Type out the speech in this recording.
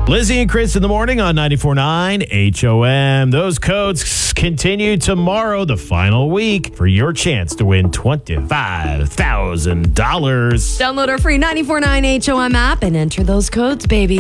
Lizzie and Chris in the morning on 94.9 HOM. Those codes continue tomorrow, the final week, for your chance to win $25,000. Download our free 94.9 HOM app and enter those codes, baby.